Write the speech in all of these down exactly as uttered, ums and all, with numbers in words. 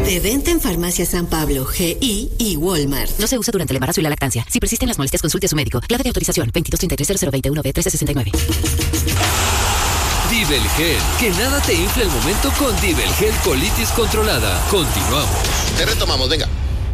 De venta en Farmacia San Pablo, G I y Walmart. No se usa durante el embarazo y la lactancia. Si persisten las molestias, consulte a su médico. Clave de autorización veintidós treinta y tres cero cero veintiuno B trece sesenta y nueve. Divelgel, que nada te infle el momento con Divelgel colitis controlada. Continuamos. Te retomamos, venga.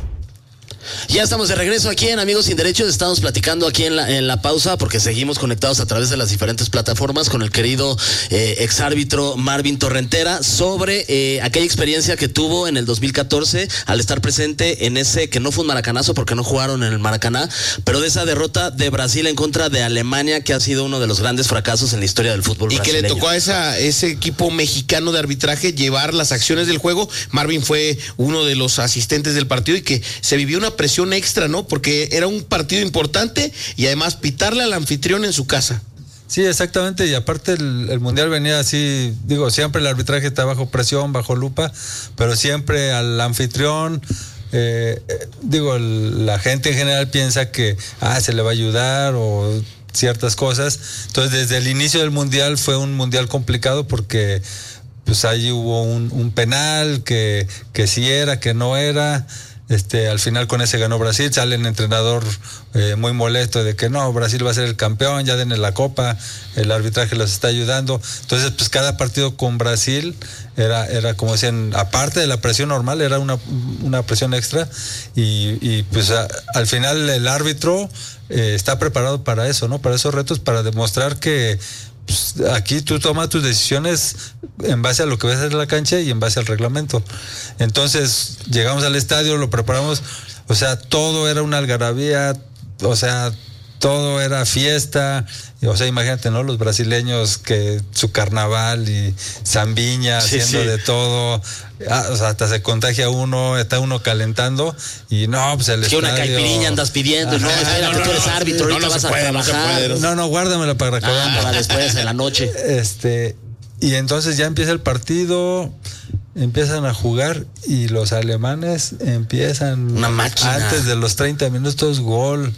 Ya estamos de regreso aquí en Amigos Sin Derechos. Estamos platicando aquí en la, en la pausa porque seguimos conectados a través de las diferentes plataformas con el querido eh, exárbitro Marvin Torrentera sobre eh, aquella experiencia que tuvo en el dos mil catorce al estar presente en ese, que no fue un maracanazo porque no jugaron en el Maracaná, pero de esa derrota de Brasil en contra de Alemania, que ha sido uno de los grandes fracasos en la historia del fútbol y brasileño. Y que le tocó a esa, ese equipo mexicano de arbitraje llevar las acciones del juego. Marvin fue uno de los asistentes del partido y que se vivió una presión extra, ¿no? Porque era un partido importante y además pitarle al anfitrión en su casa. Sí, exactamente, y aparte el, el Mundial venía así, digo, siempre el arbitraje está bajo presión, bajo lupa, pero siempre al anfitrión, eh, eh, digo, el, la gente en general piensa que, ah, se le va a ayudar o ciertas cosas. Entonces, desde el inicio del Mundial fue un Mundial complicado porque pues ahí hubo un, un penal que, que sí era, que no era. Este, al final con ese ganó Brasil, sale el entrenador eh, muy molesto de que no, Brasil va a ser el campeón, ya denle la copa, el arbitraje los está ayudando. Entonces, pues cada partido con Brasil era, era como decían, aparte de la presión normal, era una, una presión extra y, y pues a, al final el árbitro eh, está preparado para eso, ¿no? Para esos retos, para demostrar que pues, aquí tú tomas tus decisiones en base a lo que ves en la cancha y en base al reglamento. Entonces llegamos al estadio, lo preparamos, o sea, todo era una algarabía, o sea, todo era fiesta, o sea, imagínate, ¿no? Los brasileños que su carnaval y zambiña sí, haciendo sí. de todo, ah, o sea, hasta se contagia uno, está uno calentando y no, pues el que estadio... una caipiriña andas pidiendo, no, espérate, no, no, tú eres árbitro, no, ahorita no vas puede, a trabajar. No, se puede, no, no, guárdamela para acabar. Ah, para después, en la noche. Este, y entonces ya empieza el partido, empiezan a jugar y los alemanes empiezan... Una máquina. Antes de los treinta minutos, gol.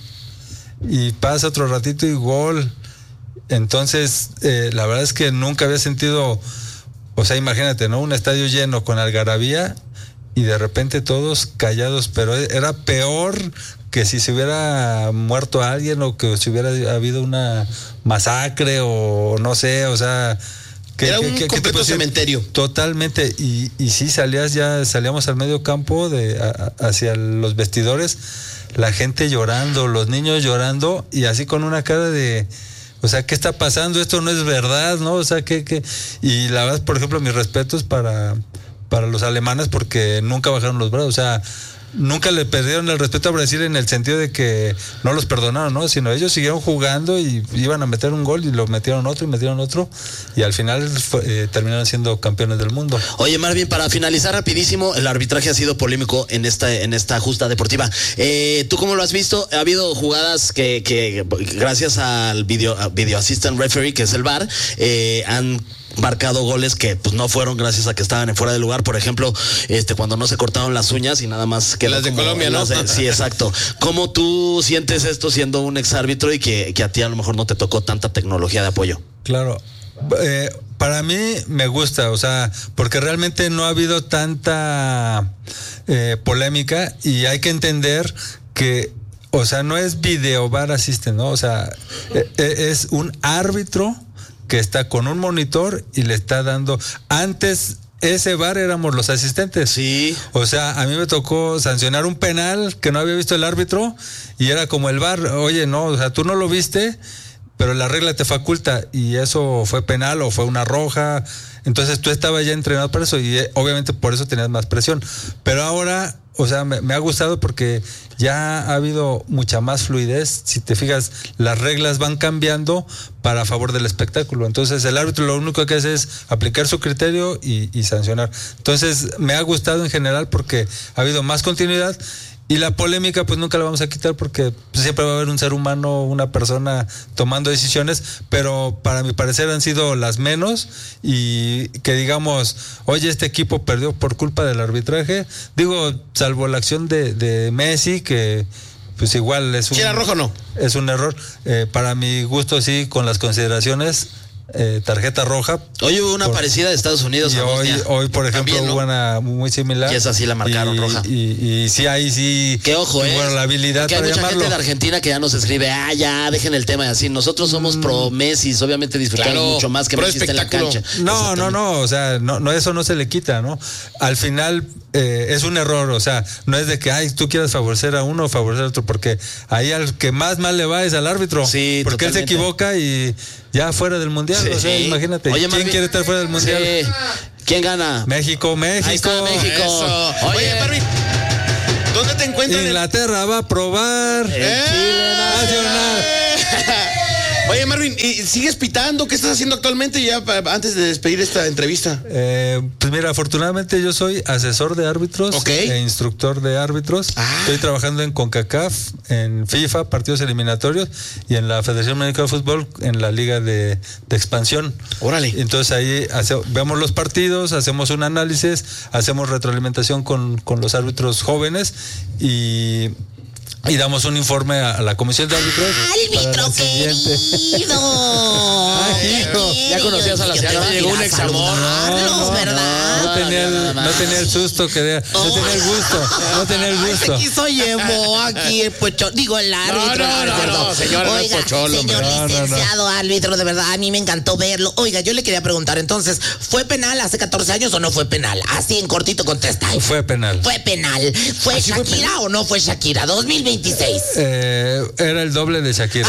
Y pasa otro ratito y gol. Entonces, eh, la verdad es que nunca había sentido, o sea, imagínate, ¿no? Un estadio lleno con algarabía y de repente todos callados, pero era peor que si se hubiera muerto alguien o que si hubiera habido una masacre o no sé, o sea... Que, era un que, completo que cementerio. Totalmente, y, y sí salías ya, salíamos al medio campo de, a, hacia los vestidores, la gente llorando, los niños llorando, y así con una cara de, o sea, ¿qué está pasando? Esto no es verdad, ¿no? O sea, que, que, y la verdad, por ejemplo, mis respetos para, para los alemanes porque nunca bajaron los brazos, o sea, nunca le perdieron el respeto a Brasil en el sentido de que no los perdonaron, ¿no? Sino ellos siguieron jugando y iban a meter un gol y lo metieron otro y metieron otro y al final fue, eh, terminaron siendo campeones del mundo. Oye, Marvin, para finalizar rapidísimo, el arbitraje ha sido polémico en esta en esta justa deportiva. Eh, ¿Tú cómo lo has visto? Ha habido jugadas que, que gracias al video, video assistant referee, que es el V A R, eh, han marcado goles que pues no fueron gracias a que estaban en fuera de lugar, por ejemplo, este cuando no se cortaron las uñas y nada más que las de Colombia, ¿no? De, sí, exacto. ¿Cómo tú sientes esto siendo un exárbitro y que, que a ti a lo mejor no te tocó tanta tecnología de apoyo? Claro. Eh, para mí me gusta, o sea, porque realmente no ha habido tanta eh, polémica y hay que entender que, o sea, no es video V A R assistant, ¿no? O sea, eh, es un árbitro que está con un monitor y le está dando... Antes, ese V A R éramos los asistentes. Sí. O sea, a mí me tocó sancionar un penal que no había visto el árbitro y era como el V A R, oye, no, o sea, tú no lo viste, pero la regla te faculta y eso fue penal o fue una roja. Entonces tú estabas ya entrenado para eso y eh, obviamente por eso tenías más presión. Pero ahora, o sea, me, me ha gustado porque ya ha habido mucha más fluidez. Si te fijas, las reglas van cambiando para favor del espectáculo. Entonces el árbitro lo único que hace es aplicar su criterio y, y sancionar. Entonces me ha gustado en general porque ha habido más continuidad. Y la polémica pues nunca la vamos a quitar porque siempre va a haber un ser humano, una persona tomando decisiones, pero para mi parecer han sido las menos y que digamos, oye, este equipo perdió por culpa del arbitraje, digo, salvo la acción de, de Messi que pues igual es un... ¿Si era rojo o no? Es un error, eh, para mi gusto sí, con las consideraciones eh, tarjeta roja. Hoy hubo una por, parecida de Estados Unidos. Y a hoy, Bosnia. hoy, por ejemplo, También, ¿no? hubo una muy similar. Y esa sí la marcaron y, roja. Y, y sí, ahí sí. Que ojo, eh. Bueno, la habilidad que hay para mucha llamarlo. gente de Argentina que ya nos escribe, ah, ya, dejen el tema y así. Nosotros somos mm. pro Messi, obviamente disfrutamos claro, mucho más que Messi esté en la cancha. No, no, no, o sea, no, no, eso no se le quita, ¿no? Al final eh, es un error, o sea, no es de que, ay, tú quieras favorecer a uno o favorecer a otro, porque ahí al que más mal le va es al árbitro. Sí, porque totalmente. él se equivoca y ya fuera del mundial, Sí. o sea, imagínate. Oye, ¿quién Marvin, quiere estar fuera del mundial? Sí. ¿Quién gana? México, México. Ahí está México. Eso. Oye, Oye, Marvin, ¿dónde te encuentras? Inglaterra va a probar. El Chile Nacional. Oye, Marvin, ¿y sigues pitando? ¿Qué estás haciendo actualmente ya pa- antes de despedir esta entrevista? Eh, pues mira, afortunadamente yo soy asesor de árbitros Ok. e instructor de árbitros. Ah. Estoy trabajando en CONCACAF, en FIFA, partidos eliminatorios, y en la Federación Mexicana de Fútbol, en la Liga de, de Expansión. Órale. Entonces ahí hace- vemos los partidos, hacemos un análisis, hacemos retroalimentación con, con los árbitros jóvenes y... Y damos un informe a, a la comisión de árbitros. ¡Árbitro querido! Ay, hijo. ¿Ya conocías a la señora? llegó un examor. Carlos, ¿verdad? No tenía, el, no, no, no tenía el susto que de, no tenía el gusto, no tenía el Ay, gusto. se quiso llevó aquí el pocho, digo el árbitro. no, no, perdón. no, señora, no es Oiga, pocholo, hombre. señor No, no, no. licenciado árbitro, de verdad, a mí me encantó verlo. Oiga, yo le quería preguntar, entonces, ¿fue penal hace catorce años o no fue penal? Así en cortito contesta. Fue penal. Fue penal. ¿Fue Shakira o no fue Shakira? dos mil veintiséis. Eh, era el doble de Shakira.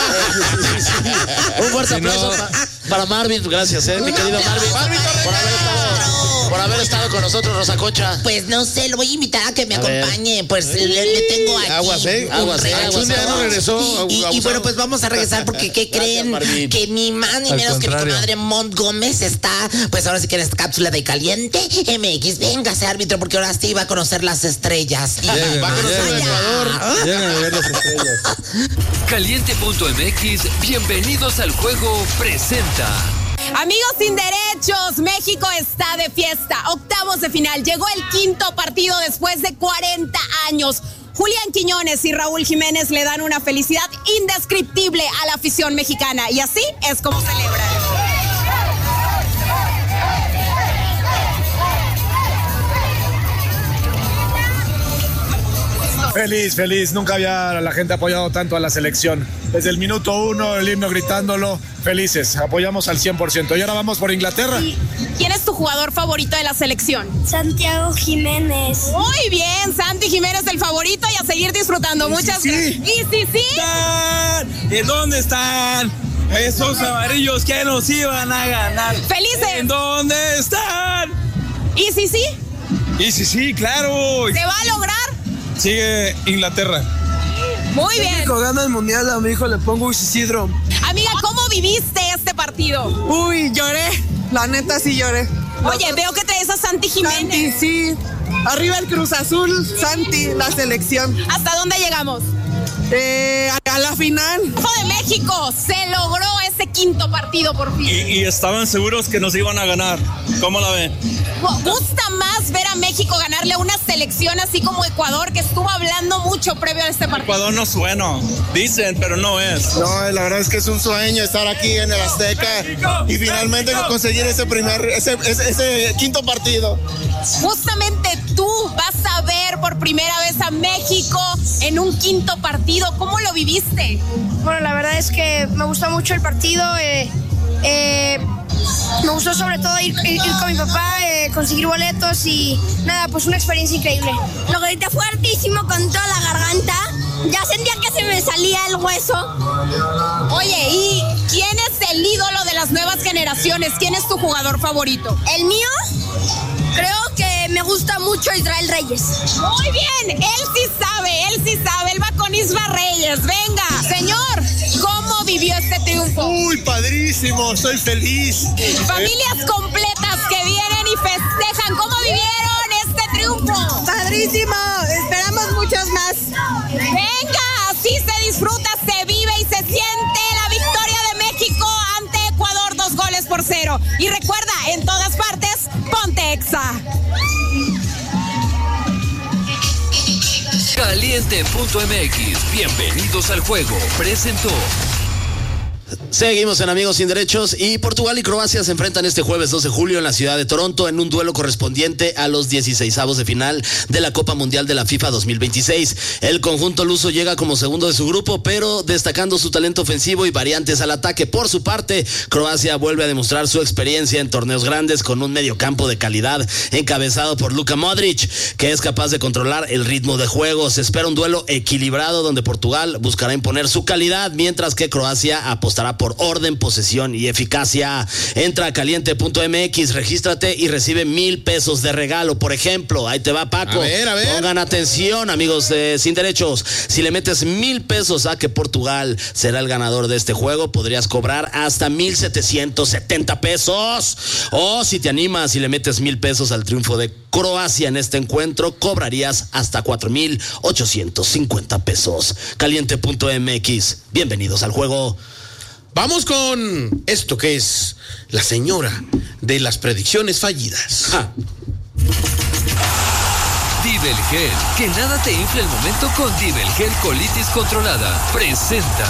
Un fuerte Si no- aplauso pa- para Marvin, gracias, eh, mi querido Marvin, por haber estado, por haber estado con nosotros, Rosa Concha. Pues no sé, lo voy a invitar a que me A ver. acompañe. Pues le, le tengo aquí. Aguas, ¿eh? un Aguas, eh, regalo. aguas, Chundia ya no regresó. Y, y- y abusado. bueno, pues vamos a regresar porque ¿qué Gracias, creen? Marvin. Que ni más ni Al menos que mi contrario. comadre Mont Gómez está, pues ahora sí que en esta cápsula de Caliente M X. Véngase, árbitro, porque ahora sí va a conocer las estrellas. Y Llévenme, va a conocer llévenme. allá. Llévenme a ver las estrellas. Caliente punto M X, bienvenidos al juego, presenta. Amigos sin derechos, México está de fiesta. Octavos de final. Llegó el quinto partido después de cuarenta años. Julián Quiñones y Raúl Jiménez le dan una felicidad indescriptible a la afición mexicana. Y así es como celebran. Feliz, feliz. Nunca había la gente apoyado tanto a la selección. Desde el minuto uno, el himno gritándolo, felices. Apoyamos al cien por ciento. Y ahora vamos por Inglaterra. ¿Quién es tu jugador favorito de la selección? Santiago Jiménez. Muy bien, Santi Jiménez el favorito y a seguir disfrutando. Muchas sí, gracias. sí. ¿Y sí, sí? están? ¿En dónde están? Esos amarillos que nos iban a ganar. Felices. ¿En dónde están? ¿Y sí, sí? Y sí, sí, claro. ¿Se va a lograr? Sigue Inglaterra. Muy bien. Gana el mundial, a mi hijo le pongo Isidro. Amiga, ¿cómo viviste este partido? Uy, lloré. La neta sí lloré. Oye, veo que traes a Santi Jiménez. sí. Arriba el Cruz Azul, Santi, la selección. ¿Hasta dónde llegamos? Eh, a la final. Triunfo de México, se logró ese quinto partido por fin. Y, y estaban seguros que nos iban a ganar. ¿Cómo la ven? ¿Gusta más ver a México ganarle a una selección así como Ecuador, que estuvo hablando mucho previo a este partido? Ecuador no suena. Dicen, pero no es. No, la verdad es que es un sueño estar aquí en el Azteca y finalmente conseguir ese primer, ese, ese, ese quinto partido. Justamente tú vas a ver por primera vez a México en un quinto partido. ¿Cómo lo viviste? Bueno, la verdad es que me gustó mucho el partido. eh, eh, me gustó sobre todo ir, ir- ir con mi papá, eh, conseguir boletos y nada, pues una experiencia increíble. Lo grité fuertísimo con toda la garganta. Ya sentía que se me salía el hueso. Oye, ¿y quién es el ídolo de las nuevas generaciones? ¿Quién es tu jugador favorito? El mío, creo que me gusta mucho Israel Reyes. Muy bien, él sí sabe, él sí sabe, él va con Isma Reyes. Venga, señor, ¿cómo vivió este triunfo? Uy, padrísimo, soy feliz. Familias completas que vienen y festejan. ¿Cómo vivieron este triunfo? Padrísimo, esperamos muchos más. Venga, así se disfruta, se vive y se siente la victoria de México ante Ecuador, dos goles por cero. Y recuerda, en todas partes, ponte Exa. Caliente punto M X, bienvenidos al juego, presentó. Seguimos en Amigos Sin Derechos y Portugal y Croacia se enfrentan este jueves dos de julio en la ciudad de Toronto en un duelo correspondiente a los dieciseisavos de final de la Copa Mundial de la FIFA dos mil veintiséis. El conjunto luso llega como segundo de su grupo, pero destacando su talento ofensivo y variantes al ataque. Por su parte, Croacia vuelve a demostrar su experiencia en torneos grandes con un mediocampo de calidad encabezado por Luka Modric, que es capaz de controlar el ritmo de juego. Se espera un duelo equilibrado donde Portugal buscará imponer su calidad, mientras que Croacia apostará por orden, posesión y eficacia. Entra a caliente punto m x, regístrate y recibe mil pesos de regalo. Por ejemplo, ahí te va, Paco. A ver, a ver. Pongan atención, amigos de Sin Derechos. Si le metes mil pesos a que Portugal será el ganador de este juego, podrías cobrar hasta mil setecientos setenta pesos. O si te animas y le metes mil pesos al triunfo de Croacia en este encuentro, cobrarías hasta cuatro mil ochocientos cincuenta pesos. caliente punto m x. Bienvenidos al juego. Vamos con esto que es la señora de las predicciones fallidas. Ja. Dibelgel, que nada te infle el momento con Dibelgel Colitis Controlada. Presenta.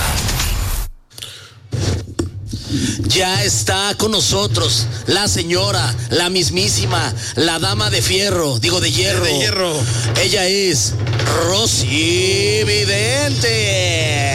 Ya está con nosotros la señora, la mismísima, la dama de fierro, digo de hierro. De hierro. Ella es Rosy Vidente.